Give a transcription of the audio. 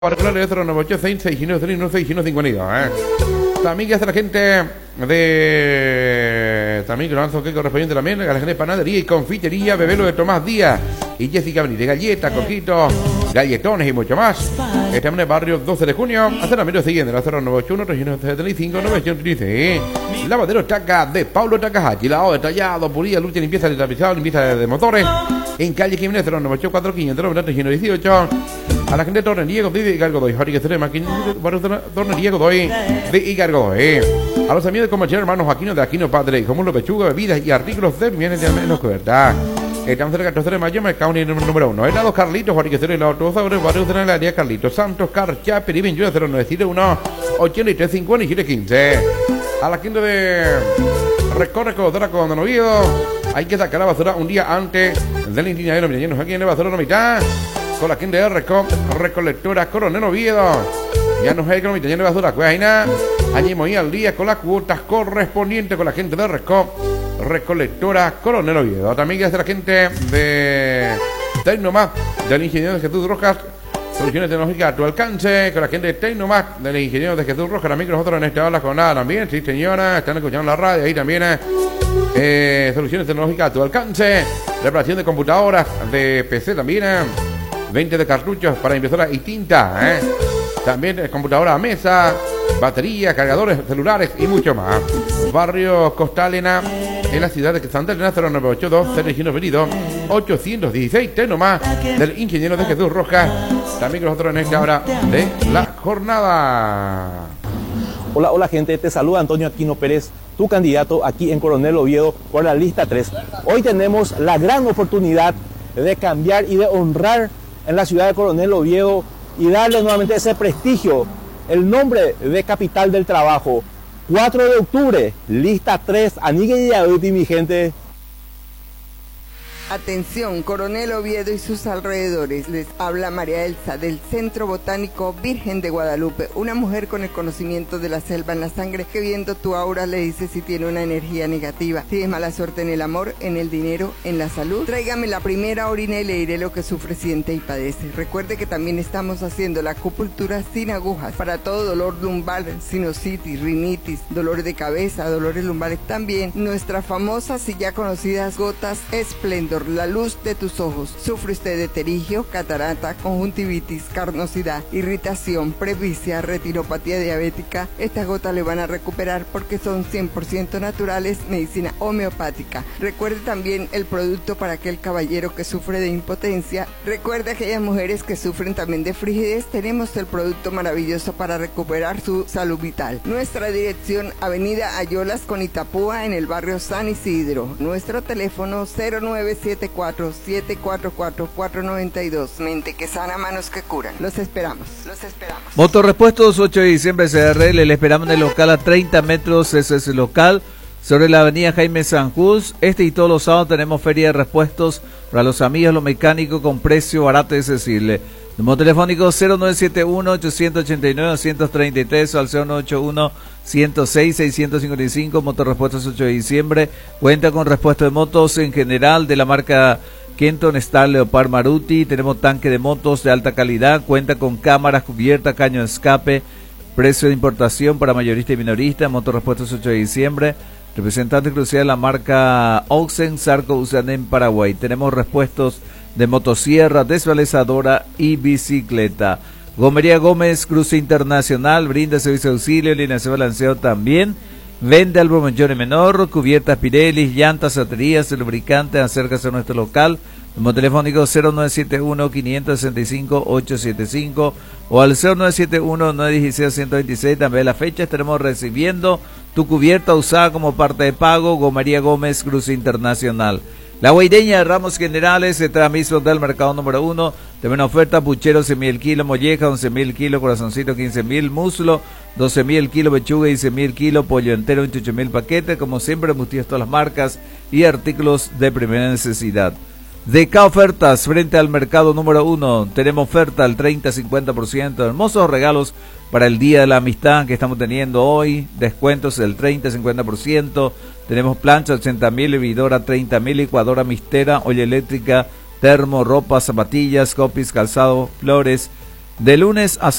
Particular de 098 652. También que hace la gente de... También que lo lanzo que correspondiente también a la gente de panadería y confitería Bebelo de Tomás Díaz y Jessica Benítez, galletas, coquitos, galletones y mucho más. Estamos en el barrio 12 de junio. Acercamiento siguiente, la 0981 375 915. Lavadero Taca de Paulo Takahashi, lavado detallado, pulida, lucha, limpieza de tapizado, limpieza de motores. En calle Jiménez 0984 590 318. A la gente de Tornería Godoy de Igargodoy, Jorge Cerema, Tornería Godoy de Igargodoy. A los amigos de comercial hermanos Aquino de Aquino Padre, como los pechuga, bebidas y artículos de bienes de menos cubierta. Estamos cerca del 14 de mayo, Mercado número 1. Helado Carlitos, Jorge Cerema, la autobús, barrio de la área Carlitos, Santos, Carcha, Peribin, 0971 8350 15. A la gente de Recorre Codora con Novido, hay que sacar la basura un día antes del incinerario. Mira, llenos aquí en la basura la mitad. Con la gente de Recolectora Coronel Oviedo. Ya nos hay que lleno de basura. Cuajina. Allí muy al día con las cuotas correspondientes con la gente de Recolectora Coronel Oviedo. También que hace la gente de Tecnomac, del ingeniero de Jesús Rojas. Soluciones tecnológicas a tu alcance. Con la gente de Tecnomac, del ingeniero de Jesús Rojas. También que nosotros en esta hora con nada también. Sí, señora. Están escuchando la radio. Ahí también. Soluciones tecnológicas a tu alcance. Reparación de computadoras, de PC también. 20 de cartuchos para impresora y tinta, También computadora a mesa, batería, cargadores celulares y mucho más. Barrio Costalena, en la ciudad de Santa Elena, 0982 Sergio Venido 816, Tecnomac, del ingeniero de Jesús Rojas. También con nosotros en esta hora de la jornada. Hola gente, te saluda Antonio Aquino Pérez, tu candidato aquí en Coronel Oviedo por la lista 3. Hoy tenemos la gran oportunidad de cambiar y de honrar en la ciudad de Coronel Oviedo y darle nuevamente ese prestigio, el nombre de capital del trabajo. 4 de octubre, lista 3, Anigue y Aduti, mi gente. Atención, Coronel Oviedo y sus alrededores. Les habla María Elsa del Centro Botánico Virgen de Guadalupe, una mujer con el conocimiento de la selva en la sangre que viendo tu aura le dice si tiene una energía negativa, si es mala suerte en el amor, en el dinero, en la salud. Tráigame la primera orina y le diré lo que sufre, siente y padece. Recuerde que también estamos haciendo la acupuntura sin agujas para todo dolor lumbar, sinusitis, rinitis, dolor de cabeza, dolores lumbares. También nuestras famosas y ya conocidas gotas Esplendor, la luz de tus ojos. ¿Sufre usted de pterigio, catarata, conjuntivitis, carnosidad, irritación, presbicia, retinopatía diabética? Estas gotas le van a recuperar porque son 100% naturales, medicina homeopática. Recuerde también el producto para aquel caballero que sufre de impotencia. Recuerde a aquellas mujeres que sufren también de frigidez. Tenemos el producto maravilloso para recuperar su salud vital. Nuestra dirección, Avenida Ayolas con Itapúa, en el barrio San Isidro. Nuestro teléfono 0974-744-492. Mente que sana, manos que curan. Los esperamos. Motorrepuestos 8 de diciembre CRL. Le esperamos en el local a 30 metros. Ese es el local sobre la avenida Jaime Sanjús. Y todos los sábados tenemos feria de repuestos para los amigos, los mecánicos con precio barato y accesible. Número telefónico 0971-889-233 al 0981-106-655. Motorrepuestos 8 de diciembre. Cuenta con repuesto de motos en general de la marca Kenton, Star, Leopard, Maruti. Tenemos tanque de motos de alta calidad. Cuenta con cámaras, cubierta, caño de escape. Precio de importación para mayorista y minorista. Motorrepuestos 8 de diciembre. Representante exclusiva de la marca Oxen, Sarco, usan en Paraguay. Tenemos repuestos de motosierra, desvalezadora y bicicleta. Gomería Gómez, cruce internacional, brinda servicio de auxilio, alineación de balanceo también. Vende algo mayor y menor, cubiertas Pirelli, llantas, baterías, lubricantes. Acércase a nuestro local. Número telefónico 0971-565-875 o al 0971-916-126. También la fecha estaremos recibiendo tu cubierta usada como parte de pago. Gomería Gómez, cruce internacional. La Guaireña de Ramos Generales, detrás mismo del mercado número 1. También oferta puchero 11.000 el kilo, molleja 11.000 el kilo, corazoncito 15.000, muslo 12.000 el kilo, pechuga 15.000 el kilo, pollo entero 28.000 paquetes. Como siempre, embutidos todas las marcas y artículos de primera necesidad. De K Ofertas, frente al mercado número 1, tenemos oferta al 30-50%, hermosos regalos para el Día de la Amistad que estamos teniendo hoy, descuentos del 30-50%, tenemos plancha 80.000, hervidora 30.000, licuadora mistera, olla eléctrica, termo, ropa, zapatillas, copies, calzado, flores, de lunes a